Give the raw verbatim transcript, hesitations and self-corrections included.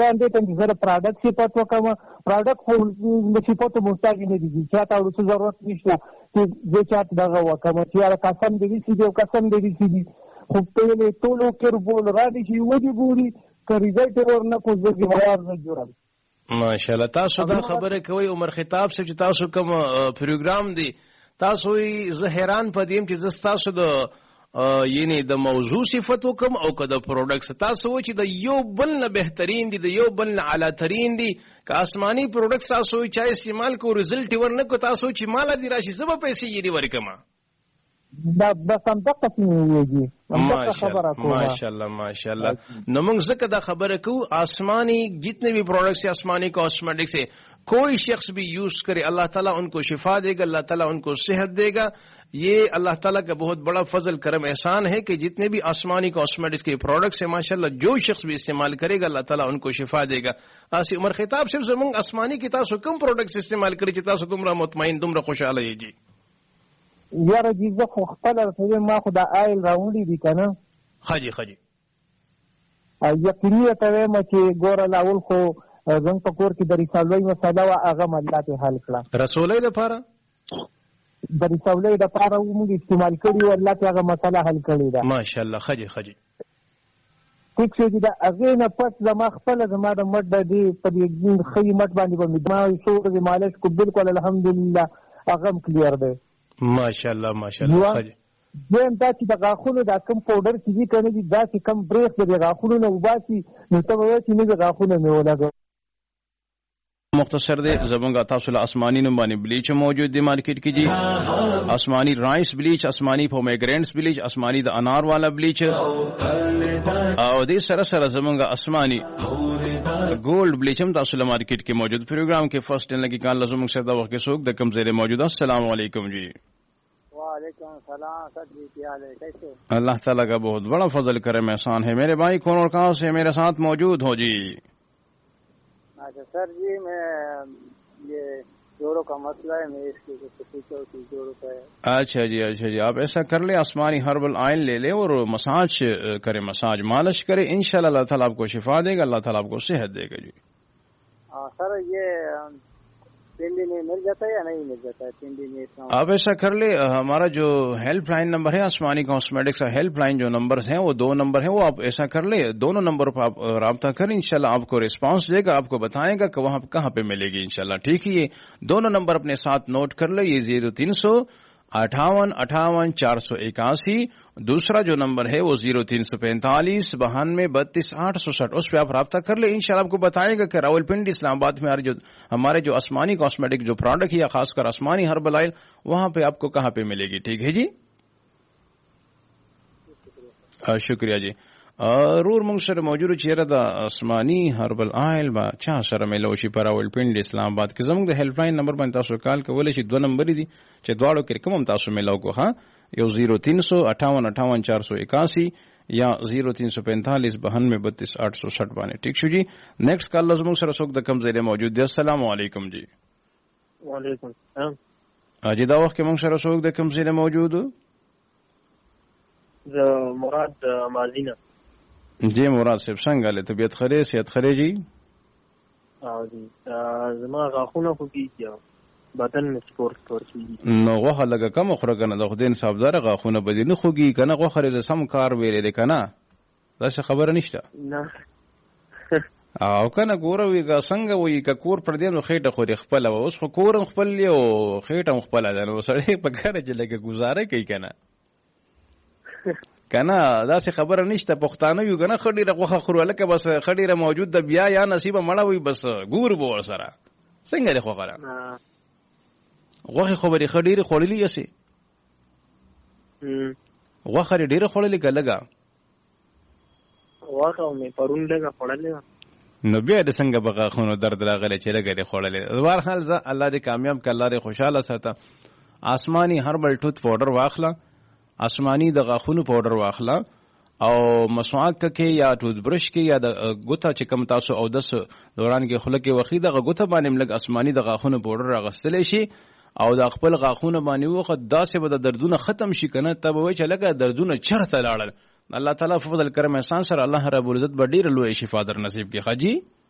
ځان دې ته زه د پراډکټ صفت وکړم. پراډکټ خو د صفتو محتاج نه دي چا ته ورته ضرورت نشته چې زه چا ته دغه وکړم چې یاره قسم دې دسې دي او قسم دې دسې دي. خو پهلې ټولو کربول را دي چې ودې ګوري که ریزلټ یې ورنه کړو زه ذمهوار نه جوړم. ماشاءالله تاسو دا خبره کوي عمر خطاب صاحب چې تاسو کوم پروګرام دی تاسو زه حیران پدیم چې زه تاسو د یعنی د موضوع صفت وکم او که د پروډکټس تاسو چې د یو بل نه بهترین دي د یو بل نه اعلی ترین دي که آسمانی پروډکټس تاسو چا استعمال کو رزلټ ورنه کو تاسو چې مال دي راشي زب پیسې یې ورکما دا بس هم دغه څنګه ماشاءالله ماشاءالله ماشاءالله نو موږ ځکه دا خبره کوو آسمانی جتنے بھی پروڈکٹس آسمانی کاسمیٹکس ہے کوئی شخص بھی یوز کرے اللہ تعالیٰ ان کو شفا دے گا, اللہ تعالیٰ ان کو صحت دے گا. یہ اللہ تعالیٰ کا بہت بڑا فضل کرم احسان ہے کہ جتنے بھی آسمانی کاسمیٹکس کے پروڈکٹس ہیں ماشاءاللہ جو شخص بھی استعمال کرے گا اللہ تعالیٰ ان کو شفا دے گا. آسی عمر خطاب صرف زمانگ آسمانی کی تاسو کم پروڈکٹس استعمال کرے چی تاسو تمرا مطمئن تمرا خوشحال ہے جی یاره جی زه خو خپله رسوي ما خو دا آیل راوړي دي که نه خجي خجي یقیني ته وایم چې ګوره لاول خو زموږ په کور کې د رسولۍ مسله وه هغه م الله ترې حل کړه. رسولۍ دپاره د رسولۍ دپاره موږ استعمال کړي وو الله ترې هغه مسله حل کړې ده ماشاءالله خجي خجي ټیک شو چې د هغې نه پس زما خپله زما د مټ د دې په دې ښه مټ باندې به مې ما څو ورځې مالش کو بلکل الحمدلله هغه هم کلیر دی ماشاءالله ماشاءالله خجي دیم دا چې د غاښونو دا کم پاوډر چې دي که نه دي دا چې کم بریښ د دې غاښونو نه وباسي نو ته به وایې چې نوي غاښونه مې ولګوي. مختصر دے زبنگا تاسو آسمانی نمبانی بلیچ موجود دی مارکیٹ کی جی آسمانی رائس بلیچ آسمانی پومیگرینٹس بلیچ آسمانی دا انار والا بلیچ او دی سر سر زبنگا آسمانی گولڈ بلیچ ہم تاسو مارکیٹ کے موجود. پروگرام کے فرسٹ دن لگی کان لازم سے دا وقت سوک دا کم زیر موجود. السلام علیکم جی. وعلیکم السلام سر جی کیا حال ہے کیسے؟ اللہ تعالیٰ کا بہت بڑا فضل کرم احسان ہے. میرے بھائی کون اور کہاں سے میرے ساتھ موجود ہو جی؟ اچھا سر جی میں یہ جوڑوں کا مسئلہ ہے میں اس کی پوچھا کہ جوڑوں کا ہے. اچھا جی اچھا جی آپ ایسا کر لیں آسمانی ہربل آئل لے لیں اور مساج کریں مساج مالش کریں انشاءاللہ اللہ تعالیٰ آپ کو شفا دے گا اللہ تعالیٰ آپ کو صحت دے گا جی. سر یہ تین دن میں مل جاتا ہے یا نہیں مل جاتا ہے؟ تین دن میں آپ ایسا کر لیں ہمارا جو ہیلپ لائن نمبر ہے آسمانی کاسمیٹکس کا ہیلپ لائن جو نمبرز ہیں وہ دو نمبر ہیں وہ آپ ایسا کر لیں دونوں نمبر پر آپ رابطہ کریں انشاءاللہ آپ کو رسپانس دے گا آپ کو بتائے گا کہ وہاں کہاں پہ ملے گی انشاءاللہ. ٹھیک ہے یہ دونوں نمبر اپنے ساتھ نوٹ کر لیں. یہ زیرو تین سو اٹھاون اٹھاون چار سو اکاسی دوسرا جو نمبر ہے وہ زیرو تین سو پینتالیس بہانوے بتیس آٹھ سو سٹھ اس پہ آپ رابطہ کر لیں. انشاءاللہ آپ کو بتائے گا کہ راول پنڈی اسلام آباد میں جو ہمارے جو آسمانی کاسمیٹک جو پروڈکٹ ہے یا خاص کر آسمانی ہربل آئل وہاں پہ آپ کو کہاں پہ ملے گی. ٹھیک ہے جی شکریہ جی. رور منگ سر موجود چیرہ دا آسمانی ہربل آئل با چا سر ملوشی پر راول پنڈی اسلام آباد کے زمانگ دا ہیلپ لائن نمبر بان تاسو کال کولی چی دو نمبری دی چی دوارو کرکم ہم تاسو ملو کو ہاں یو زیرو تین سو اٹھاون اٹھاون چار سو اکاسی یا زیرو تین سو پینتالیس بہانوے بتیس آٹھ سو سٹھ بانے. ٹھیک شو جی. نیکسٹ کال لازم سر سوک دا کم زیر موجود دی. السلام علیکم جی. وعلیکم السلام جی دا وقت کے منگ سر سوک دا کم زیر موجود مراد مازینا جی مراد صاحب څنګه له طبیعت خره صحت خره جی او جی زما غاښونه خو کیږي بدن مې سپورت کوي نو غوښه لګه کم خوره کنه د خدای صاحب دار غاښونه بدی نه خوږي کنه غوښه له سم کار ویلې ده کنه دا څه خبره نشته نه او کنه ګوره وی کا څنګه وی کا کور پر دې نو خېټه خو خپل و اوس خو کور خپل یو خېټه خپل ده نو سړی په کار چې لګه گزاره کوي کنه کنه دا څه خبره نشته پښتانه یو کنه خډیره غوخه خورواله که بس خډیره موجود د بیا یا نصیب مړه وي بس ګور به ور سره څنګه له خوخره غوخه خبري خډیره خړلې یسي غوخه ډیره خړلې کلهګه غوخه مې پرون لګه خړلې نو بیا د څنګه بغا خونو درد راغله چې لګه خړلې وار حال ز الله دې کامیاب ک الله دې خوشاله ساته. آسمانی هربل ټوت پاوډر واخلا آسمانی د غاښونو پاوډر واخلا او مسواک کې یا ټوت برش کې یا د ګوتا چې کم تاسو او دس دوران کې خله کې وخی د ګوتا باندې ملګ آسمانی د غاښونو پاوډر راغستل شي او د خپل غاښونو باندې وخت داسې به د دردونه ختم شي کنه تب وای چې لګه دردونه چرته لاړل. الله تعالی فضل کرم احسان سره الله رب العزت به ډیر لوی شفا در نصیب کړي. حاجی